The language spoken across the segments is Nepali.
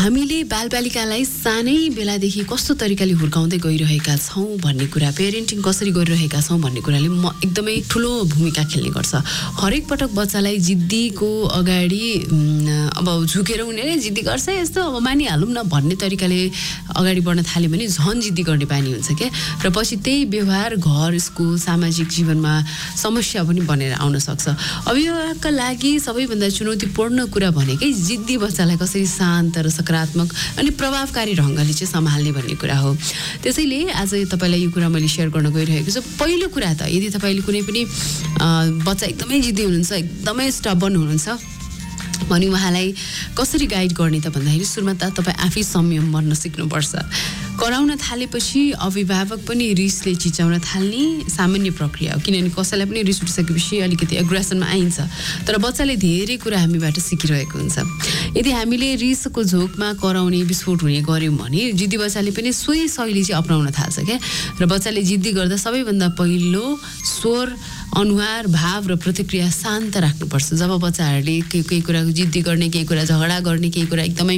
हामीले बालबालिकालाई सानै बेलादेखि कस्तो तरिकाले हुर्काउँदै गइरहेका छौँ भन्ने कुरा, पेरेन्टिङ कसरी गरिरहेका छौँ भन्ने कुराले एकदमै ठुलो भूमिका खेल्ने गर्छ। हरेक पटक बच्चालाई जिद्दीको अगाडि अब झुकेर उनीहरूले जिद्दी गर्छ यस्तो अब मानिहालौँ न भन्ने तरिकाले अगाडि बढ्न थाल्यो भने झन् जिद्दी गर्ने बानी हुन्छ क्या। र पछि त्यही व्यवहार घर, स्कुल, सामाजिक जीवनमा समस्या पनि बनेर आउन सक्छ। अभिभावकका लागि सबैभन्दा चुनौतीपूर्ण कुरा भनेकै जिद्दी बच्चालाई कसरी शान्त र सकारात्मक अनि प्रभावकारी ढङ्गले चाहिँ सम्हाल्ने भन्ने कुरा हो। त्यसैले आज तपाईँलाई यो कुरा मैले सेयर गर्न गइरहेको छु। पहिलो कुरा त यदि तपाईँले कुनै पनि बच्चा एकदमै जिद्दी हुनुहुन्छ, एकदमै स्टबर्न हुनुहुन्छ भने उहाँलाई कसरी गाइड गर्ने त भन्दाखेरि सुरुमा त तपाईँ आफै संयम बन्न सिक्नुपर्छ। कराउन थालेपछि अभिभावक पनि रिसले चिच्याउन थाल्ने सामान्य प्रक्रिया हो, किनभने कसैलाई पनि रिस उठिसकेपछि अलिकति एग्रेसनमा आइन्छ। तर बच्चाले धेरै कुरा हामीबाट सिकिरहेको हुन्छ। यदि हामीले रिसको झोकमा कराउने, विस्फोट हुने गऱ्यौँ भने जिद्दी बच्चाले पनि सोही शैली चाहिँ अपनाउन थाल्छ क्या। र बच्चाले जिद्दी गर्दा सबैभन्दा पहिलो स्वर, अनुहार, भाव र प्रतिक्रिया शान्त राख्नुपर्छ। जब बच्चाहरूले केही कुराको जिद्दी गर्ने, केही कुरा झगडा गर्ने, केही कुरा एकदमै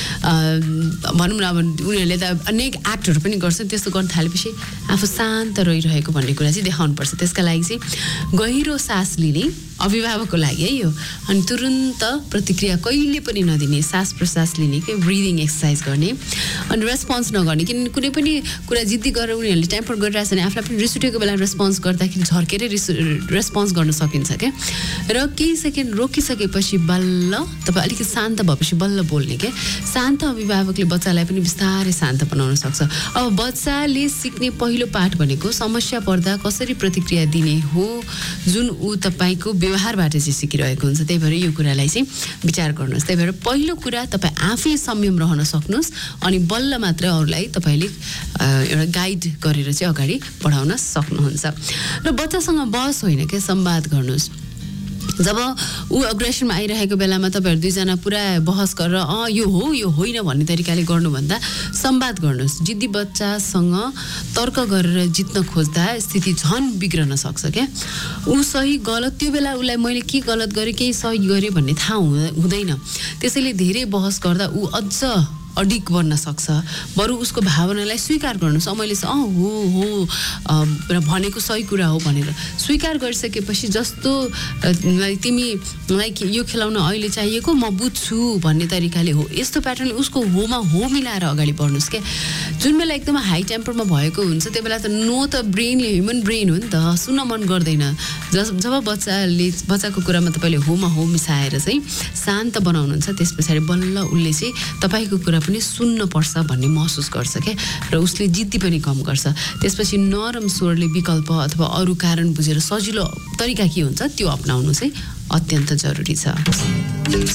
भनौँ न अब उनीहरूले त अनेक एक्टहरू पनि गर्छन्, त्यस्तो गर्न थालेपछि आफू शान्त रहिरहेको भन्ने कुरा चाहिँ देखाउनुपर्छ। त्यसका लागि चाहिँ गहिरो सास लिने अभिभावकको लागि है यो, अनि तुरुन्त प्रतिक्रिया कहिले पनि नदिने, सास प्रश्वास लिने के ब्रिदिङ एक्सर्साइज गर्ने, अनि रेस्पोन्स नगर्ने। किनभने कुनै पनि कुरा जिद्दी गरेर उनीहरूले टेम्पर गरिरहेछ भने आफूलाई पनि रिस उठेको बेला रेस्पोन्स गर्दाखेरि झर्केरै रेस्पोन्स गर्न सकिन्छ क्या। र केही सेकेन्ड रोकिसकेपछि बल्ल तपाईँ अलिकति शान्त भएपछि बल्ल बोल्ने क्या। शान्त अभिभावकले बच्चालाई पनि बिस्तारै शान्त बनाउन सक्छ। अब बच्चाले सिक्ने पहिलो पाठ भनेको समस्या पर्दा कसरी प्रतिक्रिया दिने हो, जुन ऊ तपाईँको व्यवहारबाट चाहिँ सिकिरहेको हुन्छ। त्यही भएर यो कुरालाई चाहिँ विचार गर्नुहोस्। त्यही भएर पहिलो कुरा तपाईँ आफै संयम रहन सक्नुहोस्, अनि बल्ल मात्रै अरूलाई तपाईँले एउटा गाइड गरेर चाहिँ अगाडि बढाउन सक्नुहुन्छ। र बच्चासँग बहस होइन क्या, संवाद गर्नुहोस्। जब ऊ अग्रेसनमा आइरहेको बेलामा तपाईँहरू दुईजना पुरा बहस गरेर यो हो यो होइन भन्ने तरिकाले गर्नुभन्दा संवाद गर्नुहोस्। जिद्दी बच्चासँग तर्क गरेर जित्न खोज्दा स्थिति झन् बिग्रन सक्छ क्या। ऊ सही गलत, त्यो बेला उसलाई मैले के गलत गरेँ, केही सही गरेँ भन्ने थाहा हुँदैन। त्यसैले धेरै बहस गर्दा ऊ अझ अडिक बन्न सक्छ। बरु उसको भावनालाई स्वीकार गर्नुहोस्। मैले हो र भनेको सही कुरा हो भनेर स्वीकार गरिसकेपछि जस्तो तिमीलाई यो खेलाउन अहिले चाहिएको म बुझ्छु भन्ने तरिकाले हो, यस्तो प्याटर्नले उसको होमा हो मिलाएर अगाडि बढ्नुहोस् क्या। जुन बेला एकदम हाई टेम्परमा भएको हुन्छ त्यो बेला त ब्रेनले ह्युमन ब्रेन हो नि त, सुन्न मन गर्दैन। जब बच्चाको कुरामा तपाईँले होमा हो मिसाएर चाहिँ शान्त बनाउनुहुन्छ, त्यस पछाडि बल्ल उसले चाहिँ तपाईँको कुरा पनि सुन्न पर्छ भन्ने महसुस गर्छ क्या। र उसले जिद्दी पनि कम गर्छ। त्यसपछि नरम स्वरले विकल्प अथवा अरू कारण बुझेर सजिलो तरिका के हुन्छ त्यो अपनाउनु चाहिँ अत्यन्त जरुरी छ।